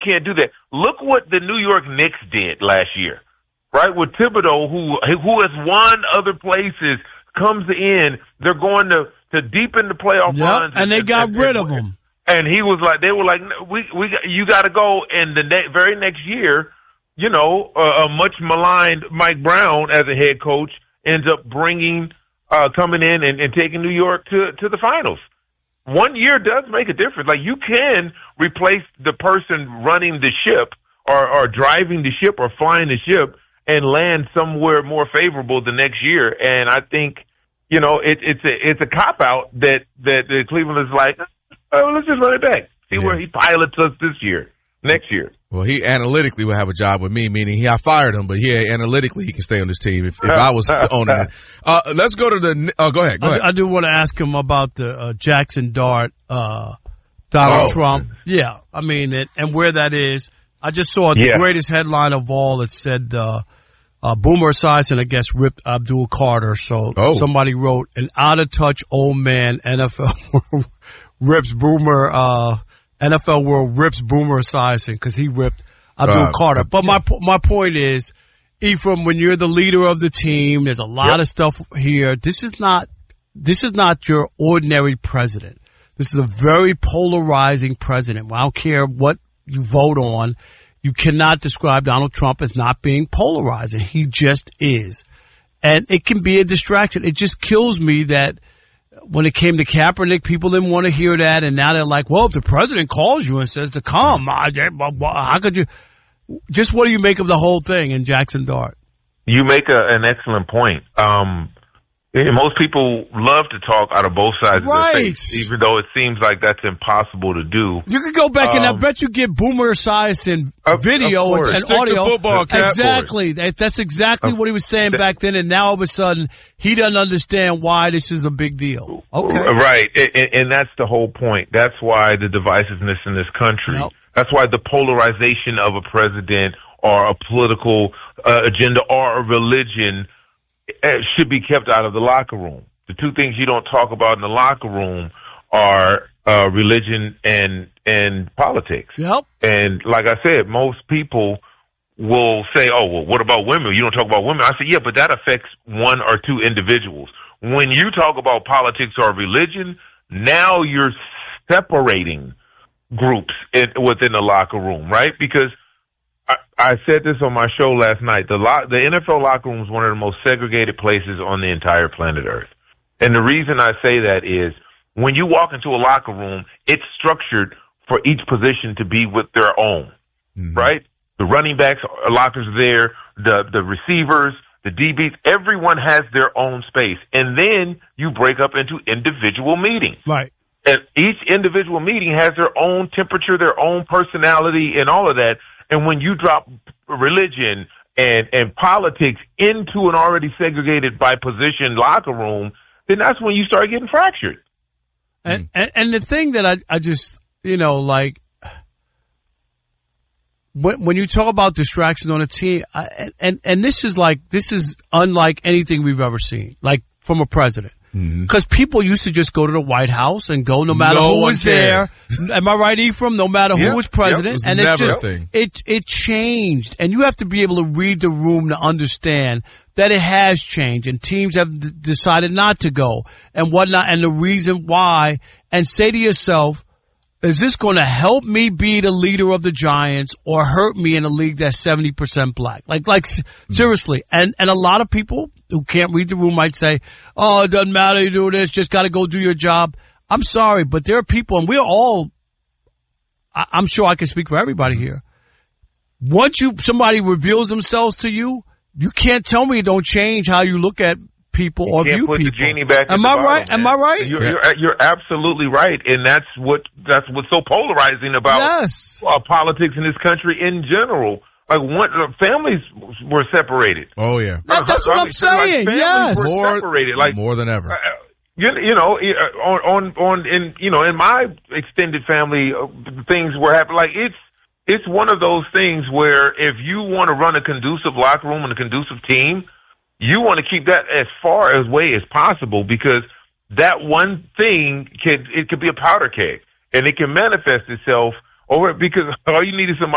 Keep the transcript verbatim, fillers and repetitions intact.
can't do that. Look what the New York Knicks did last year, right? With Thibodeau, who who has won other places, comes in. They're going to, to deepen the playoff yep, runs. And, and they got and, rid and, of him. And he was like, they were like, we we you got to go. And the ne- very next year, you know, uh, a much maligned Mike Brown as a head coach ends up bringing, uh, coming in and, and taking New York to, to the finals. One year does make a difference. Like, you can replace the person running the ship or, or driving the ship or flying the ship and land somewhere more favorable the next year. And I think, you know, it, it's a, it's a cop out that, that, that Cleveland is like, oh, let's just run it back. See yeah. where he pilots us this year, next year. Well, he analytically would have a job with me, meaning he I fired him, but yeah, analytically he can stay on this team if, if I was owning it. Uh, let's go to the. Oh, go ahead. Go ahead. I, I do want to ask him about the uh, Jackson Dart, uh, Donald oh. Trump. Yeah, I mean, it, and where that is. I just saw the yeah. greatest headline of all. It said uh, uh, Boomer Esiason, I guess, ripped Abdul Carter. So oh. somebody wrote, an out of touch old man N F L rips Boomer. Uh, N F L world rips Boomer Esiason because he ripped Abdul uh, Carter. But my my point is, Ephraim, when you're the leader of the team, there's a lot yep. of stuff here. This is not this is not your ordinary president. This is a very polarizing president. I don't care what you vote on. You cannot describe Donald Trump as not being polarizing. He just is. And it can be a distraction. It just kills me that when it came to Kaepernick, people didn't want to hear that, and now they're like, well, if the president calls you and says to come, how could you? Just what do you make of the whole thing in Jackson Dart? You make a, an excellent point. Um, most people love to talk out of both sides right. of their face, even though it seems like that's impossible to do. You could go back um, and I bet you get Boomer Esiason video of and, and Stick audio. To football, exactly. That, that's exactly what he was saying back then, and now all of a sudden he doesn't understand why this is a big deal. Okay. Right, and, and that's the whole point. That's why the divisiveness in this country. Yep. That's why the polarization of a president or a political uh, agenda or a religion should be kept out of the locker room. The two things you don't talk about in the locker room are uh, religion and and politics. Yep. And like I said, most people will say, oh, well, what about women? You don't talk about women. I say, yeah, but that affects one or two individuals. When you talk about politics or religion, now you're separating groups in, within the locker room, right? Because I, I said this on my show last night. The, lo- the N F L locker room is one of the most segregated places on the entire planet Earth. And the reason I say that is when you walk into a locker room, it's structured for each position to be with their own, mm-hmm. right? The running backs lockers are there, the, the receivers, the D Bs, everyone has their own space. And then you break up into individual meetings. Right. And each individual meeting has their own temperature, their own personality, and all of that. And when you drop religion and, and politics into an already segregated by position locker room, then that's when you start getting fractured. And mm. and, and the thing that I, I just, you know, like, when, when you talk about distractions on a team, I, and, and this is like, this is unlike anything we've ever seen, like from a president. Because mm-hmm. people used to just go to the White House and go no matter no who was there. Am I right, Ephraim? No matter yep. who was president. Yep. It was and never it just, a thing. It, it changed. And you have to be able to read the room to understand that it has changed and teams have d- decided not to go and whatnot and the reason why. And say to yourself, is this going to help me be the leader of the Giants or hurt me in a league that's seventy percent black? Like, like mm-hmm. seriously. And, and a lot of people who can't read the room might say, oh, it doesn't matter, you do this, just got to go do your job. I'm sorry, but there are people, and we're all, I, I'm sure I can speak for everybody here. Once you somebody reveals themselves to you, you can't tell me it don't change how you look at people you or can't view put people. The genie back Am in I the right? bottle, Am I right? You're, you're, you're absolutely right, and that's what that's what's so polarizing about yes. uh, politics in this country in general. Like, one, uh, families were separated. Oh yeah, that, that's what I mean, I'm saying. Like, yes, were more separated, like more than ever. Uh, you, you know, on on on in you know in my extended family, uh, things were happening. Like it's it's one of those things where if you want to run a conducive locker room and a conducive team, you want to keep that as far away as possible because that one thing could it could be a powder keg and it can manifest itself over because all you need is somebody